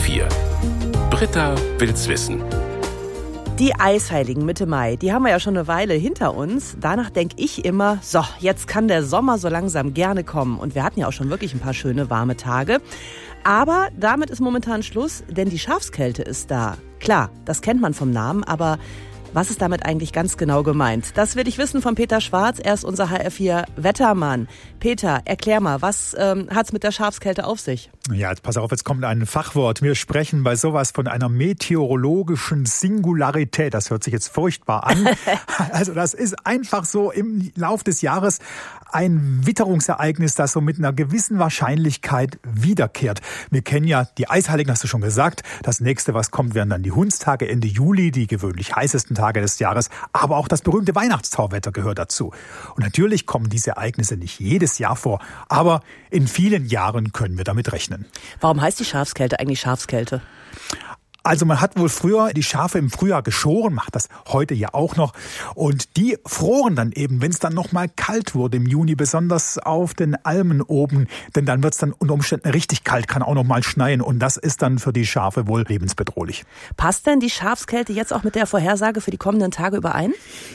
HR4. Britta will's wissen. Die Eisheiligen Mitte Mai, die haben wir ja schon eine Weile hinter uns. Danach denke ich immer, so, jetzt kann der Sommer so langsam gerne kommen. Und wir hatten ja auch schon wirklich ein paar schöne, warme Tage. Aber damit ist momentan Schluss, denn die Schafskälte ist da. Klar, das kennt man vom Namen, aber was ist damit eigentlich ganz genau gemeint? Das will ich wissen von Peter Schwarz. Er ist unser HR4-Wettermann. Peter, erklär mal, was hat's mit der Schafskälte auf sich? Ja, jetzt pass auf, jetzt kommt ein Fachwort. Wir sprechen bei sowas von einer meteorologischen Singularität. Das hört sich jetzt furchtbar an. Also das ist einfach so im Lauf des Jahres ein Witterungsereignis, das so mit einer gewissen Wahrscheinlichkeit wiederkehrt. Wir kennen ja die Eisheiligen, hast du schon gesagt. Das nächste, was kommt, werden dann die Hundstage Ende Juli, die gewöhnlich heißesten Tage des Jahres. Aber auch das berühmte Weihnachtstauwetter gehört dazu. Und natürlich kommen diese Ereignisse nicht jedes Jahr vor. Aber in vielen Jahren können wir damit rechnen. Warum heißt die Schafskälte eigentlich Schafskälte? Also man hat wohl früher die Schafe im Frühjahr geschoren, macht das heute ja auch noch. Und die froren dann eben, wenn es dann noch mal kalt wurde im Juni, besonders auf den Almen oben. Denn dann wird es dann unter Umständen richtig kalt, kann auch noch mal schneien. Und das ist dann für die Schafe wohl lebensbedrohlich. Passt denn die Schafskälte jetzt auch mit der Vorhersage für die kommenden Tage überein?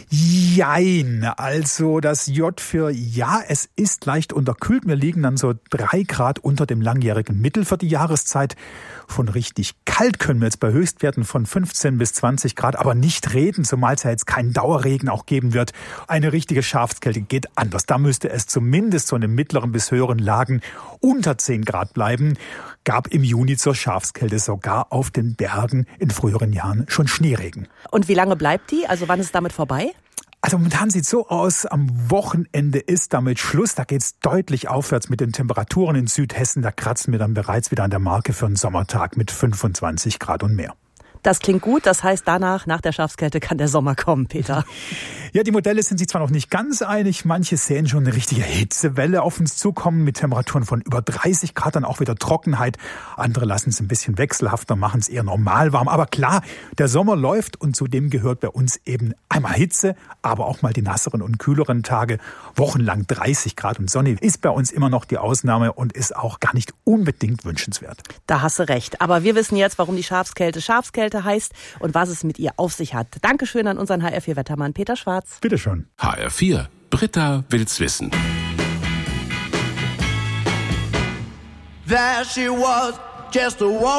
Jein, also das J für ja, es ist leicht unterkühlt. Wir liegen dann so 3 Grad unter dem langjährigen Mittel für die Jahreszeit. Von richtig kalt können wir jetzt bei Höchstwerten von 15 bis 20 Grad aber nicht reden, zumal es ja jetzt keinen Dauerregen auch geben wird. Eine richtige Schafskälte geht anders. Da müsste es zumindest so in den mittleren bis höheren Lagen unter 10 Grad bleiben. Gab im Juni zur Schafskälte sogar auf den Bergen in früheren Jahren schon Schneeregen. Und wie lange bleibt die? Also wann ist damit vorbei? Also momentan sieht es so aus, am Wochenende ist damit Schluss. Da geht es deutlich aufwärts mit den Temperaturen in Südhessen. Da kratzen wir dann bereits wieder an der Marke für einen Sommertag mit 25 Grad und mehr. Das klingt gut, das heißt danach, nach der Schafskälte kann der Sommer kommen, Peter. Ja, die Modelle sind sich zwar noch nicht ganz einig, manche sehen schon eine richtige Hitzewelle auf uns zukommen mit Temperaturen von über 30 Grad, dann auch wieder Trockenheit. Andere lassen es ein bisschen wechselhafter, machen es eher normal warm. Aber klar, der Sommer läuft und zudem gehört bei uns eben einmal Hitze, aber auch mal die nasseren und kühleren Tage. Wochenlang 30 Grad und Sonne ist bei uns immer noch die Ausnahme und ist auch gar nicht unbedingt wünschenswert. Da hast du recht. Aber wir wissen jetzt, warum die Schafskälte heißt und was es mit ihr auf sich hat. Dankeschön an unseren HR4-Wettermann Peter Schwarz. Bitte schön. HR4. Britta will's wissen. There she was, just a woman.